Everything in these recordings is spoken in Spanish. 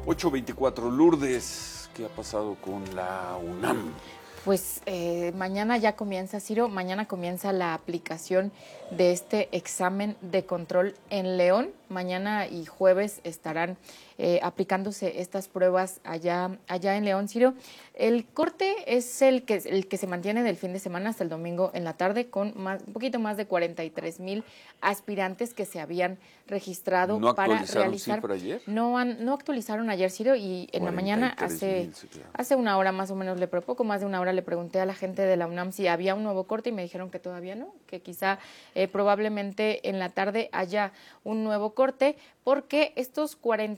8:24, Lourdes, ¿qué ha pasado con la UNAM? Pues mañana ya comienza, Ciro, mañana comienza la aplicación de este examen de control en León. Mañana y jueves estarán aplicándose estas pruebas allá en León, Ciro. El corte es el que se mantiene del fin de semana hasta el domingo en la tarde, con un poquito más de 43,000 aspirantes que se habían registrado para realizar. ¿Cifra ayer? No actualizaron ayer, Ciro, y en la mañana hace una hora más o menos, poco más de una hora le pregunté a la gente de la UNAM si había un nuevo corte y me dijeron que todavía no, que quizá probablemente en la tarde haya un nuevo corte, porque estos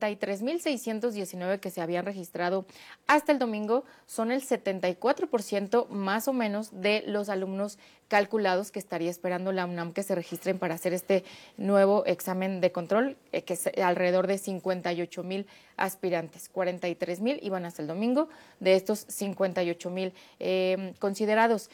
43,619 que se habían registrado hasta el domingo son el 74% más o menos de los alumnos calculados que estaría esperando la UNAM que se registren para hacer este nuevo examen de control, que es alrededor de 58,000 aspirantes. 43,000 iban hasta el domingo, de estos 58,000 considerados.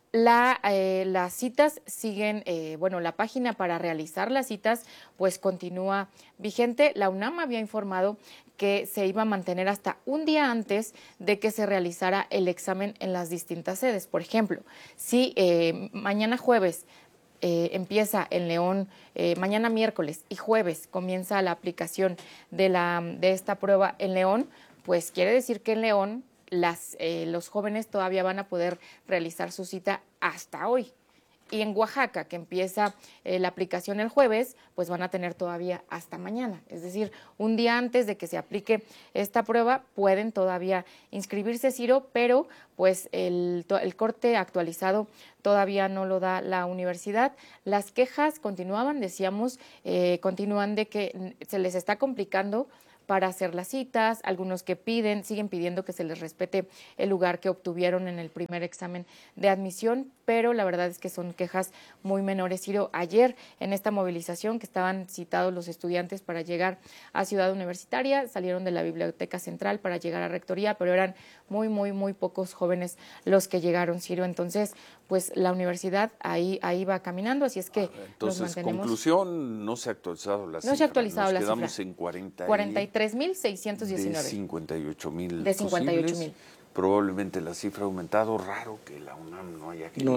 Las citas siguen, la página para realizar las citas pues continúa vigente. La UNAM había informado que se iba a mantener hasta un día antes de que se realizara el examen en las distintas sedes. Por ejemplo, si mañana jueves empieza en León, mañana miércoles y jueves comienza la aplicación de esta prueba en León, pues quiere decir que en León los jóvenes todavía van a poder realizar su cita hasta hoy. Y en Oaxaca, que empieza la aplicación el jueves, pues van a tener todavía hasta mañana. Es decir, un día antes de que se aplique esta prueba, pueden todavía inscribirse, Ciro, pero pues el corte actualizado todavía no lo da la universidad. Las quejas continuaban, decíamos, continúan de que se les está complicando para hacer las citas, algunos que siguen pidiendo que se les respete el lugar que obtuvieron en el primer examen de admisión, pero la verdad es que son quejas muy menores. Ciro, ayer en esta movilización que estaban citados los estudiantes para llegar a Ciudad Universitaria, salieron de la Biblioteca Central para llegar a Rectoría, pero eran muy pocos jóvenes los que llegaron, Ciro. Entonces, pues la universidad ahí va caminando, así es que entonces, nos mantenemos. Conclusión, no se ha actualizado la cifra. No se ha actualizado la cifra. Nos quedamos en 43,619. De 58,000 De 58,000. Probablemente la cifra ha aumentado. Raro que la UNAM no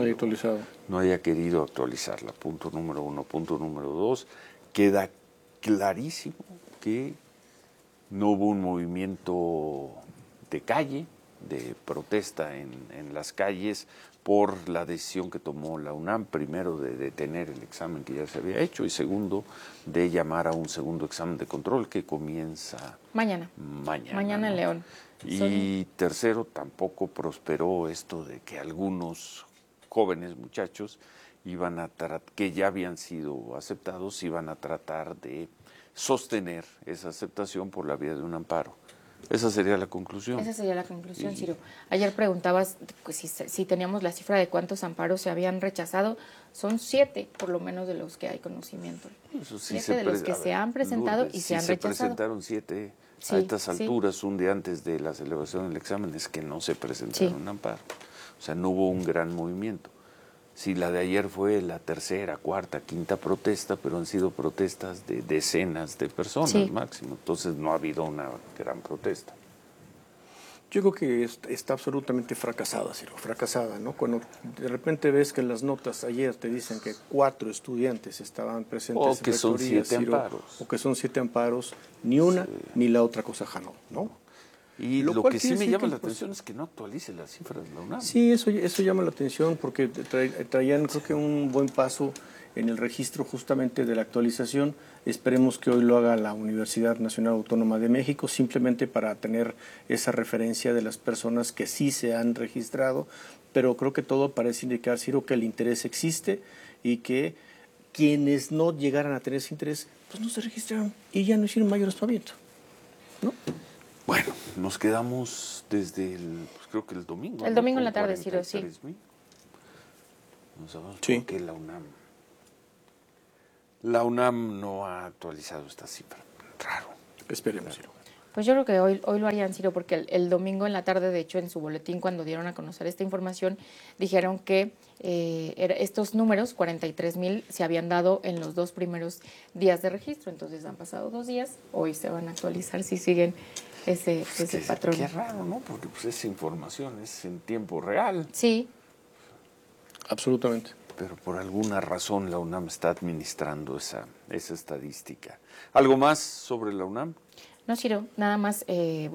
haya querido actualizarla. Punto número uno. Punto número dos, queda clarísimo que no hubo un movimiento de calle, de protesta en las calles por la decisión que tomó la UNAM, primero de detener el examen que ya se había hecho y segundo de llamar a un segundo examen de control que comienza mañana en León. Y tercero, tampoco prosperó esto de que algunos jóvenes muchachos que ya habían sido aceptados, iban a tratar de sostener esa aceptación por la vía de un amparo. Esa sería la conclusión. Esa sería la conclusión, Ciro. Ayer preguntabas pues, si teníamos la cifra de cuántos amparos se habían rechazado. Son 7, por lo menos, de los que hay conocimiento. Eso sí 7 de los que se han presentado Lourdes, y se han rechazado. Se presentaron 7 a estas alturas, un día antes de la celebración del examen, es que no se presentaron un amparo. O sea, no hubo un gran movimiento. Sí, la de ayer fue la tercera, cuarta, quinta protesta, pero han sido protestas de decenas de personas máximo. Entonces no ha habido una gran protesta. Yo creo que está absolutamente fracasada, Ciro, fracasada, ¿no? Cuando de repente ves que en las notas ayer te dicen que 4 estudiantes estaban presentes o que son 7 amparos. O que son 7 amparos, ni una ni la otra cosa jaló, ¿no? Y lo que sí me llama la atención es que no actualice las cifras de la UNAM. Sí, eso llama la atención porque traían, creo que un buen paso en el registro justamente de la actualización. Esperemos que hoy lo haga la Universidad Nacional Autónoma de México, simplemente para tener esa referencia de las personas que sí se han registrado, pero creo que todo parece indicar, Ciro, que el interés existe y que quienes no llegaran a tener ese interés, pues no se registraron y ya no hicieron mayor aspaviento, ¿no? Bueno, nos quedamos desde creo que el domingo. El domingo en la tarde, Ciro, sí. No sabemos por qué la UNAM no ha actualizado esta cifra. Raro. Esperemos, Ciro. Pues yo creo que hoy lo harían, Ciro, porque el domingo en la tarde, de hecho, en su boletín, cuando dieron a conocer esta información, dijeron que estos números, 43,000, se habían dado en los 2 primeros días de registro. Entonces han pasado 2 días, hoy se van a actualizar si siguen ese patrón. Qué raro, ¿no? Porque pues esa información es en tiempo real. Sí. Absolutamente. Pero por alguna razón la UNAM está administrando esa estadística. ¿Algo más sobre la UNAM? No, Ciro, nada más,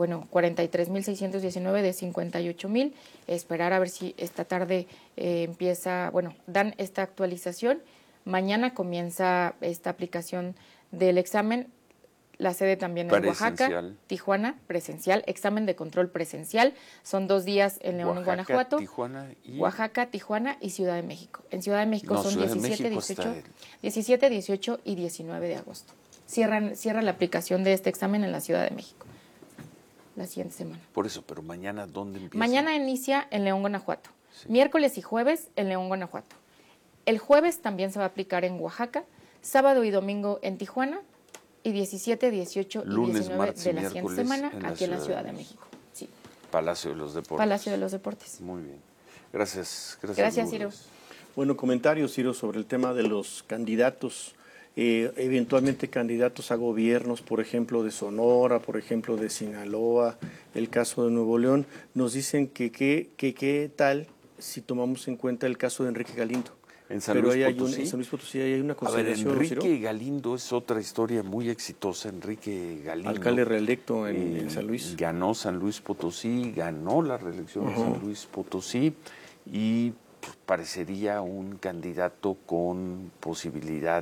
43,619 de 58,000. Esperar a ver si esta tarde dan esta actualización. Mañana comienza esta aplicación del examen. La sede también es Oaxaca, Tijuana, presencial, examen de control presencial. Son 2 días en León, Guanajuato. Oaxaca, Tijuana y Ciudad de México. En Ciudad de México son 17, 18 y 19 de agosto. Cierra la aplicación de este examen en la Ciudad de México la siguiente semana. Por eso, pero mañana, ¿dónde empieza? Mañana inicia en León, Guanajuato. Sí. Miércoles y jueves en León, Guanajuato. El jueves también se va a aplicar en Oaxaca, sábado y domingo en Tijuana, y 17, 18 y 19 de la siguiente semana aquí en la Ciudad de México. Sí. Palacio de los Deportes. Palacio de los Deportes. Muy bien. Gracias, Ciro. Bueno, comentarios, Ciro, sobre el tema de los candidatos, eventualmente candidatos a gobiernos, por ejemplo, de Sonora, por ejemplo, de Sinaloa, el caso de Nuevo León. Nos dicen que qué tal si tomamos en cuenta el caso de Enrique Galindo. En San Luis Potosí hay una consideración. A ver, Enrique Galindo es otra historia muy exitosa. Enrique Galindo, alcalde reelecto en San Luis. Ganó San Luis Potosí, ganó la reelección de San Luis Potosí y pues, parecería un candidato con posibilidad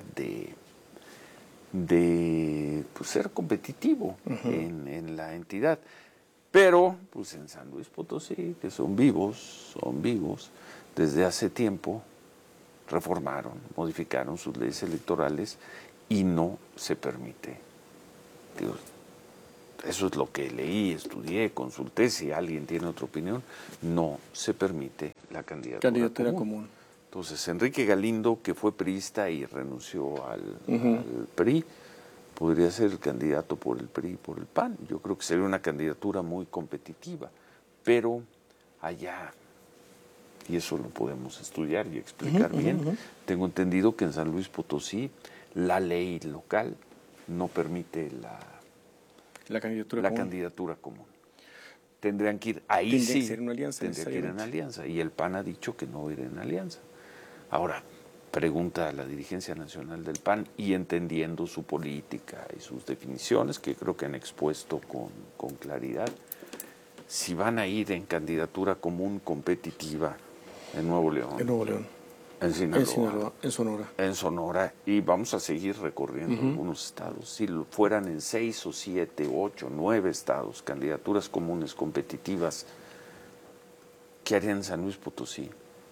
de pues, ser competitivo en la entidad. Pero, pues en San Luis Potosí, que son vivos, desde hace tiempo, reformaron, modificaron sus leyes electorales y no se permite. Digo, eso es lo que leí, estudié, consulté. Si alguien tiene otra opinión, no se permite la candidatura común. Entonces, Enrique Galindo, que fue priista y renunció al PRI, podría ser el candidato por el PRI y por el PAN. Yo creo que sería una candidatura muy competitiva, pero allá, y eso lo podemos estudiar y explicar bien, tengo entendido que en San Luis Potosí la ley local no permite la candidatura común. Tendrían que ir, ahí sí, tendría que ir en alianza, y el PAN ha dicho que no va a ir en alianza. Ahora, pregunta a la dirigencia nacional del PAN, y entendiendo su política y sus definiciones, que creo que han expuesto con claridad, si van a ir en candidatura común competitiva en Nuevo León. En Sinaloa. En Sonora. Y vamos a seguir recorriendo algunos estados. Si fueran en 6 o 7, 8, 9 estados, candidaturas comunes competitivas, ¿qué harían en San Luis Potosí?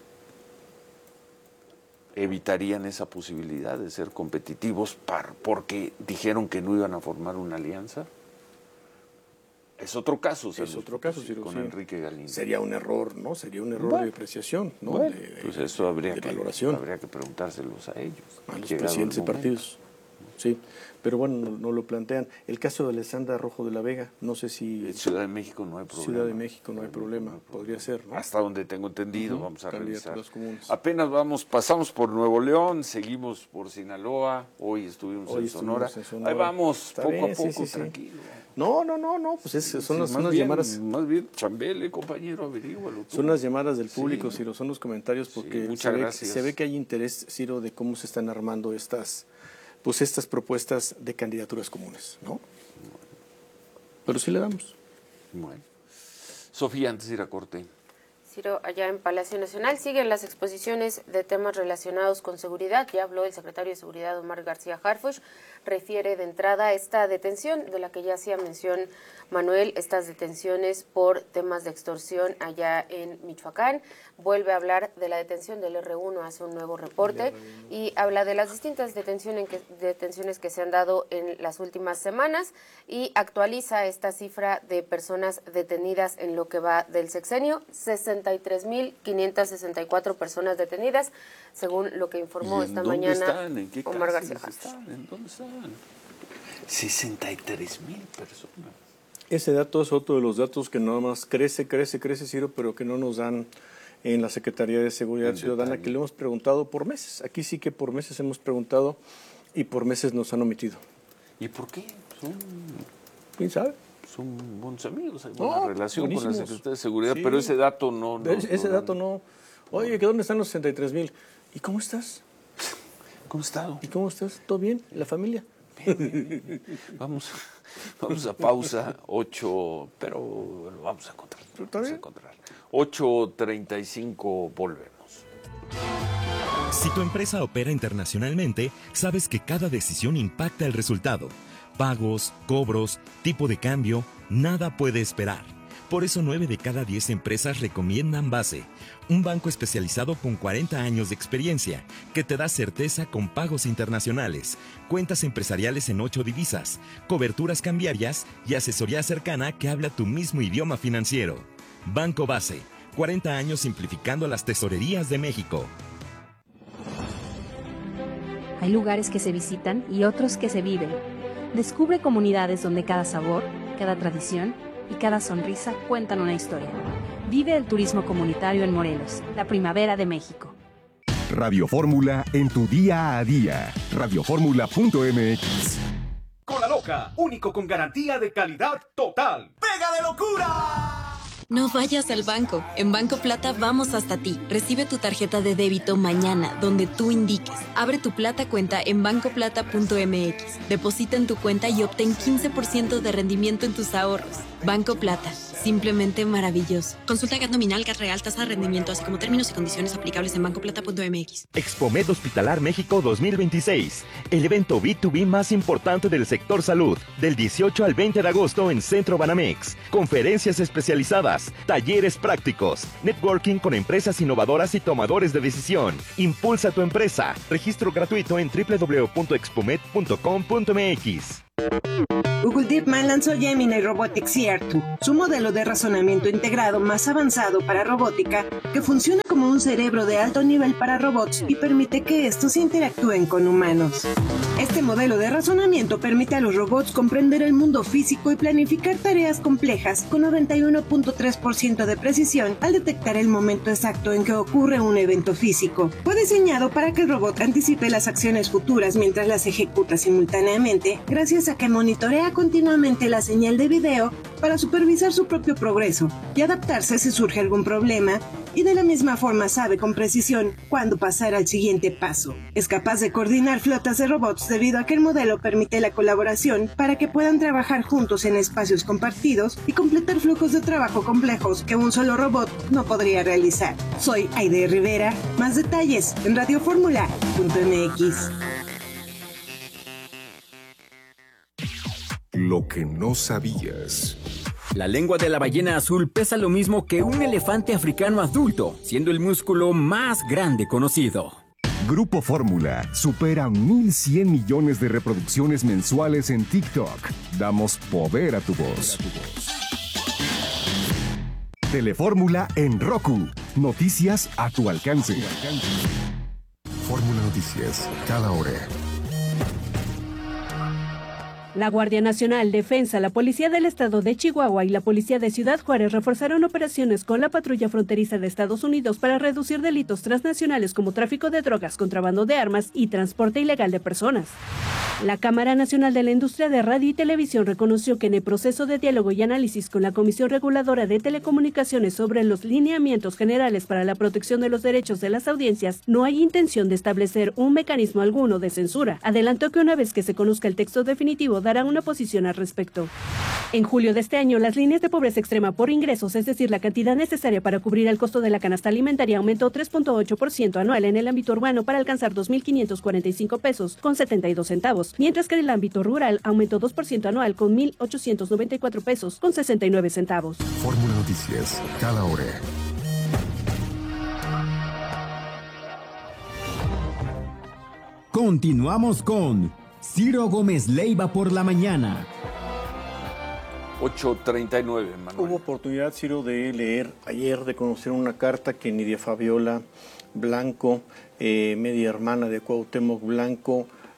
Evitarían esa posibilidad de ser competitivos porque dijeron que no iban a formar una alianza. Es otro caso, con Enrique Galindo. Sería un error, ¿no? Sería un error de apreciación, ¿no? Pues eso habría que preguntárselos a ellos. A los presidentes de partidos. Sí, pero bueno, no lo plantean. El caso de Alessandra Rojo de la Vega, no sé si... En Ciudad de México no hay problema. Ciudad de México no hay problema, podría ser, ¿no? Hasta donde tengo entendido, vamos a revisar. Apenas pasamos por Nuevo León, seguimos por Sinaloa, hoy estuvimos en Sonora. Ahí vamos, poco a poco, tranquilo. No, pues son las llamadas. Más bien, chambele, compañero, averígualo tú. Son las llamadas del público, Ciro, son los comentarios, porque se ve que hay interés, Ciro, de cómo se están armando estas propuestas de candidaturas comunes, ¿no? Pero sí le damos. Bueno. Sofía, antes de ir a corte. Ciro, allá en Palacio Nacional siguen las exposiciones de temas relacionados con seguridad. Ya habló el secretario de Seguridad, Omar García Harfuch. Refiere de entrada esta detención de la que ya hacía mención Manuel, estas detenciones por temas de extorsión allá en Michoacán. Vuelve a hablar de la detención del R1, hace un nuevo reporte y habla de las distintas detenciones que se han dado en las últimas semanas y actualiza esta cifra de personas detenidas en lo que va del sexenio, 63,564 personas detenidas, según lo que informó esta mañana Omar García Harfuch. ¿En dónde están? 63,000 personas. Ese dato es otro de los datos que nada más crece, Ciro, pero que no nos dan en la Secretaría de Seguridad Ciudadana, que le hemos preguntado por meses. Aquí sí que por meses hemos preguntado y por meses nos han omitido. ¿Y por qué? ¿Quién sabe? Son buenos amigos, hay buena relación con la Secretaría de Seguridad, sí, pero ese dato no. Ese dato no. Oye, ¿dónde están los 63,000? ¿Y cómo estás? ¿Cómo has estado? ¿Y cómo estás? ¿Todo bien? ¿La familia? Bien. Vamos a pausa, 8, pero lo vamos a encontrar. Vamos a encontrar. 8:35, volvemos. Si tu empresa opera internacionalmente, sabes que cada decisión impacta el resultado. Pagos, cobros, tipo de cambio, nada puede esperar. Por eso 9 de cada 10 empresas recomiendan Base, un banco especializado con 40 años de experiencia, que te da certeza con pagos internacionales, cuentas empresariales en 8 divisas, coberturas cambiarias y asesoría cercana que habla tu mismo idioma financiero. Banco Base, 40 años simplificando las tesorerías de México. Hay lugares que se visitan y otros que se viven. Descubre comunidades donde cada sabor, cada tradición y cada sonrisa cuentan una historia. Vive el turismo comunitario en Morelos, la primavera de México. Radio Fórmula en tu día a día. Radioformula.mx. Cola Loca, único con garantía de calidad total. ¡Pega de locura! No vayas al banco. En Banco Plata vamos hasta ti. Recibe tu tarjeta de débito mañana, donde tú indiques. Abre tu Plata cuenta en bancoplata.mx. Deposita en tu cuenta y obtén 15% de rendimiento en tus ahorros. Banco Plata. Simplemente maravilloso. Consulta GAT nominal, GAT real, tasa de rendimiento, así como términos y condiciones aplicables en bancoplata.mx. Expomed Hospitalar México 2026. El evento B2B más importante del sector salud. Del 18 al 20 de agosto en Centro Banamex. Conferencias especializadas, talleres prácticos, networking con empresas innovadoras y tomadores de decisión. Impulsa tu empresa. Registro gratuito en www.expomed.com.mx. Google DeepMind lanzó Gemini Robotics CR2, su modelo de razonamiento integrado más avanzado para robótica, que funciona como un cerebro de alto nivel para robots y permite que estos interactúen con humanos. Este modelo de razonamiento permite a los robots comprender el mundo físico y planificar tareas complejas con 91.3% de precisión al detectar el momento exacto en que ocurre un evento físico. Fue diseñado para que el robot anticipe las acciones futuras mientras las ejecuta simultáneamente, gracias a que monitorea continuamente la señal de video para supervisar su propio progreso y adaptarse si surge algún problema, y de la misma forma sabe con precisión cuándo pasar al siguiente paso. Es capaz de coordinar flotas de robots debido a que el modelo permite la colaboración para que puedan trabajar juntos en espacios compartidos y completar flujos de trabajo complejos que un solo robot no podría realizar. Soy Aide Rivera. Más detalles en radioformula.mx. Lo que no sabías. La lengua de la ballena azul pesa lo mismo que un elefante africano adulto, siendo el músculo más grande conocido. Grupo Fórmula supera 1,100 millones de reproducciones mensuales en TikTok. Damos poder a tu voz. Telefórmula en Roku. Noticias a tu alcance. Fórmula Noticias, cada hora. La Guardia Nacional, Defensa, la Policía del Estado de Chihuahua y la Policía de Ciudad Juárez reforzaron operaciones con la patrulla fronteriza de Estados Unidos para reducir delitos transnacionales como tráfico de drogas, contrabando de armas y transporte ilegal de personas. La Cámara Nacional de la Industria de Radio y Televisión reconoció que en el proceso de diálogo y análisis con la Comisión Reguladora de Telecomunicaciones sobre los lineamientos generales para la protección de los derechos de las audiencias, no hay intención de establecer un mecanismo alguno de censura. Adelantó que una vez que se conozca el texto definitivo, dará una posición al respecto. En julio de este año, las líneas de pobreza extrema por ingresos, es decir, la cantidad necesaria para cubrir el costo de la canasta alimentaria, aumentó 3.8% anual en el ámbito urbano para alcanzar 2.545 pesos con 72 centavos, mientras que en el ámbito rural aumentó 2% anual con 1.894 pesos con 69 centavos. Fórmula Noticias, cada hora. Continuamos con Ciro Gómez Leiva por la mañana. 8:39, Manuel. Hubo oportunidad, Ciro, de leer ayer, de conocer una carta que Nidia Fabiola Blanco, media hermana de Cuauhtémoc Blanco,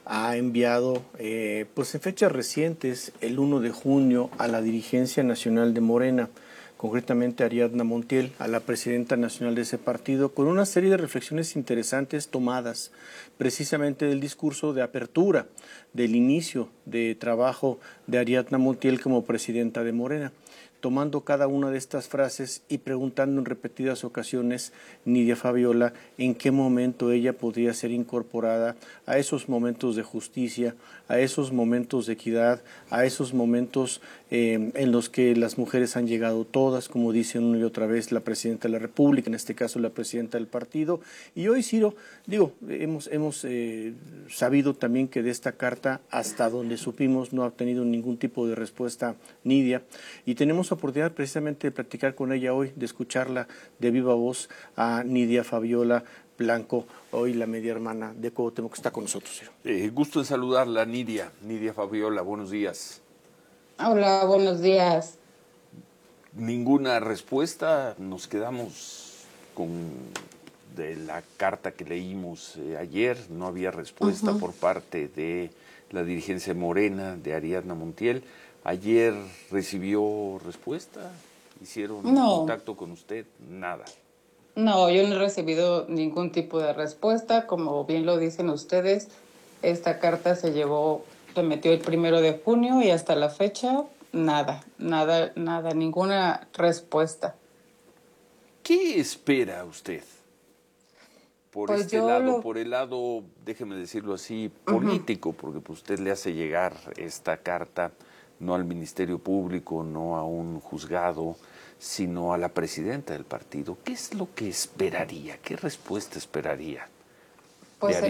ha enviado, pues en fechas recientes, el 1 de junio, a la dirigencia nacional de Morena, concretamente a Ariadna Montiel, a la presidenta nacional de ese partido, con una serie de reflexiones interesantes tomadas precisamente del discurso de apertura, del inicio de trabajo de Ariadna Montiel como presidenta de Morena. Tomando cada una de estas frases y preguntando en repetidas ocasiones Nidia Fabiola en qué momento ella podría ser incorporada a esos momentos de justicia, a esos momentos de equidad, a esos momentos en los que las mujeres han llegado todas, como dicen una y otra vez la presidenta de la República, en este caso la presidenta del partido. Y hoy, Ciro, hemos sabido también que de esta carta, hasta donde supimos, no ha obtenido ningún tipo de respuesta Nidia, y tenemos oportunidad precisamente de platicar con ella hoy, de escucharla de viva voz a Nidia Fabiola Blanco, hoy la media hermana de Cuauhtémoc, que está con nosotros. Gusto en saludarla, Nidia Fabiola, buenos días. Hola, buenos días. Ninguna respuesta, nos quedamos con de la carta que leímos ayer, no había respuesta por parte de la dirigencia Morena, de Ariadna Montiel. ¿Ayer recibió respuesta? ¿Hicieron contacto con usted? Nada. No, yo no he recibido ningún tipo de respuesta. Como bien lo dicen ustedes, esta carta se metió el 1 de junio y hasta la fecha, nada, ninguna respuesta. ¿Qué espera usted? Por el lado, déjeme decirlo así, político, porque pues, usted le hace llegar esta carta no al Ministerio Público, no a un juzgado, sino a la presidenta del partido. ¿Qué es lo que esperaría? ¿Qué respuesta esperaría? Pues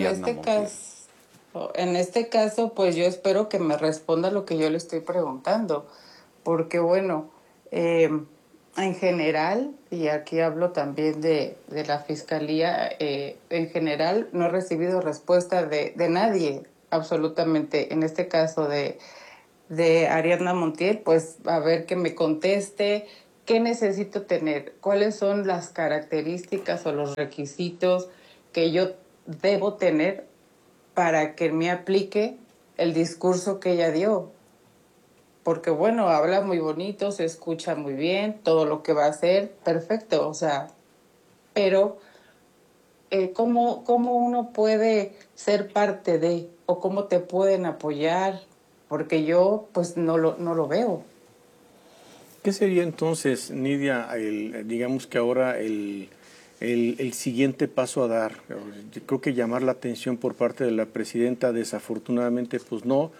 en este caso, pues yo espero que me responda lo que yo le estoy preguntando, porque bueno, en general, y aquí hablo también de la Fiscalía, en general no he recibido respuesta de nadie, absolutamente, en este caso de Ariadna Montiel, pues a ver que me conteste qué necesito tener, cuáles son las características o los requisitos que yo debo tener para que me aplique el discurso que ella dio. Porque bueno, habla muy bonito, se escucha muy bien, todo lo que va a hacer, perfecto, o sea, pero ¿cómo uno puede ser parte de, o cómo te pueden apoyar? Porque yo pues no lo veo. ¿Qué sería entonces, Nidia, digamos que ahora el siguiente paso a dar? Yo creo que llamar la atención por parte de la presidenta, desafortunadamente, pues no,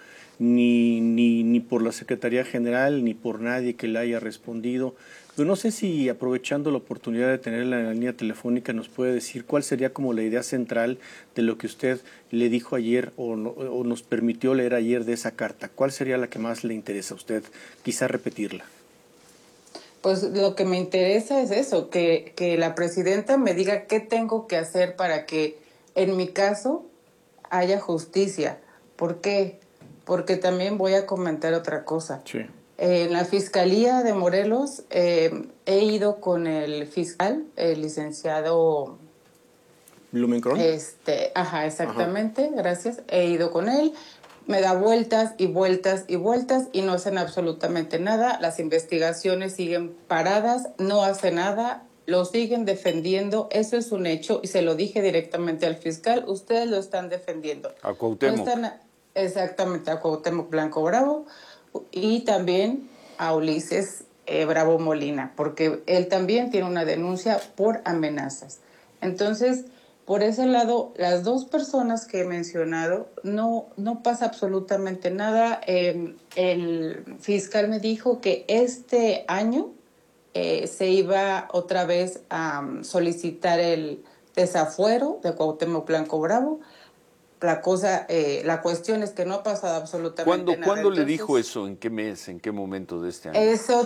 ni por la Secretaría General, ni por nadie que le haya respondido. Pero no sé si, aprovechando la oportunidad de tenerla en la línea telefónica, nos puede decir cuál sería como la idea central de lo que usted le dijo ayer o nos permitió leer ayer de esa carta. ¿Cuál sería la que más le interesa a usted? Quizá repetirla. Pues lo que me interesa es eso, que la presidenta me diga qué tengo que hacer para que en mi caso haya justicia. ¿Por qué? Porque también voy a comentar otra cosa. Sí. En la Fiscalía de Morelos he ido con el fiscal, el licenciado Blumenkron. Exactamente, gracias. He ido con él, me da vueltas y vueltas y vueltas y no hacen absolutamente nada. Las investigaciones siguen paradas, no hace nada, lo siguen defendiendo. Eso es un hecho y se lo dije directamente al fiscal. Ustedes lo están defendiendo. A Cuauhtémoc. Exactamente, a Cuauhtémoc Blanco Bravo y también a Ulises Bravo Molina, porque él también tiene una denuncia por amenazas. Entonces, por ese lado, las dos personas que he mencionado, no pasa absolutamente nada. El fiscal me dijo que este año se iba otra vez a solicitar el desafuero de Cuauhtémoc Blanco Bravo. La cuestión es que no ha pasado absolutamente nada. ¿Cuándo le dijo eso? ¿En qué mes? ¿En qué momento de este año? Eso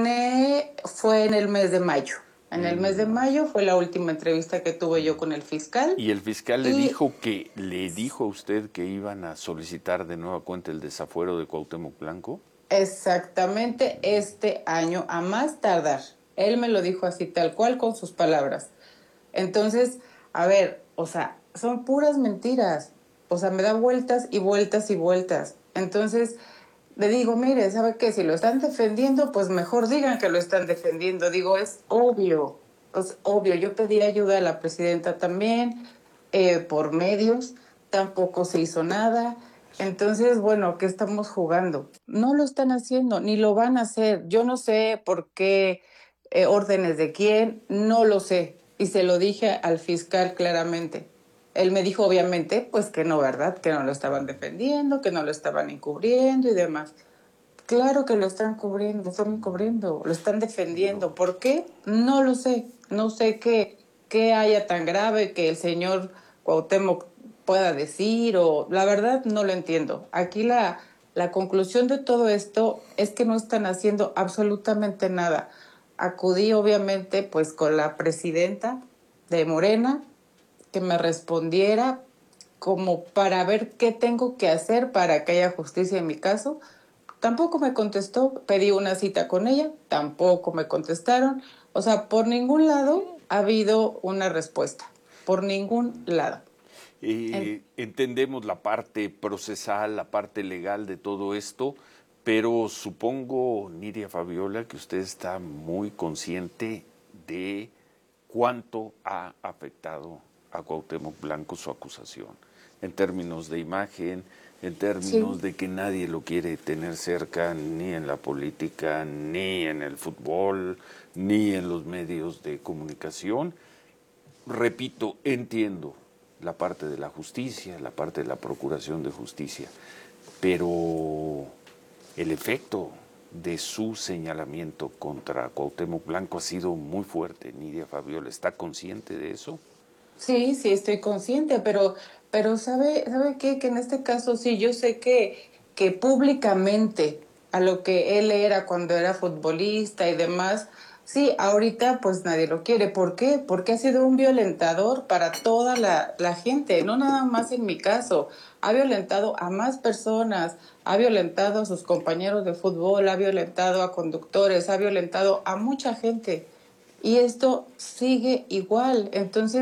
fue en el mes de mayo. En el mes de mayo fue la última entrevista que tuve yo con el fiscal. ¿Y el fiscal le dijo a usted que iban a solicitar de nueva cuenta el desafuero de Cuauhtémoc Blanco? Exactamente, este año, a más tardar. Él me lo dijo así, tal cual, con sus palabras. Entonces, a ver, o sea, son puras mentiras. O sea, me da vueltas y vueltas y vueltas. Entonces, le digo, mire, ¿sabe qué? Si lo están defendiendo, pues mejor digan que lo están defendiendo. Digo, es obvio. Yo pedí ayuda a la presidenta también, por medios, tampoco se hizo nada. Entonces, bueno, ¿qué estamos jugando? No lo están haciendo, ni lo van a hacer. Yo no sé por qué, órdenes de quién, no lo sé. Y se lo dije al fiscal claramente. Él me dijo, obviamente, pues que no, ¿verdad? Que no lo estaban defendiendo, que no lo estaban encubriendo y demás. Claro que lo están encubriendo, lo están defendiendo. ¿Por qué? No lo sé. No sé qué haya tan grave que el señor Cuauhtémoc pueda decir, o la verdad no lo entiendo. Aquí la conclusión de todo esto es que no están haciendo absolutamente nada. Acudí, obviamente, pues con la presidenta de Morena, que me respondiera como para ver qué tengo que hacer para que haya justicia en mi caso. Tampoco me contestó, pedí una cita con ella, tampoco me contestaron. O sea, por ningún lado ha habido una respuesta, por ningún lado. Entendemos la parte procesal, la parte legal de todo esto, pero supongo, Nidia Fabiola, que usted está muy consciente de cuánto ha afectado a Cuauhtémoc Blanco su acusación, en términos de imagen, en términos de que nadie lo quiere tener cerca, ni en la política, ni en el fútbol, ni en los medios de comunicación. Repito, entiendo la parte de la justicia, la parte de la procuración de justicia, pero el efecto de su señalamiento contra Cuauhtémoc Blanco ha sido muy fuerte. Nidia Fabiola, ¿está consciente de eso? Sí, estoy consciente, pero ¿sabe qué? Que en este caso sí, yo sé que públicamente a lo que él era cuando era futbolista y demás, sí, ahorita pues nadie lo quiere. ¿Por qué? Porque ha sido un violentador para toda la gente, no nada más en mi caso. Ha violentado a más personas, ha violentado a sus compañeros de fútbol, ha violentado a conductores, ha violentado a mucha gente. Y esto sigue igual. Entonces,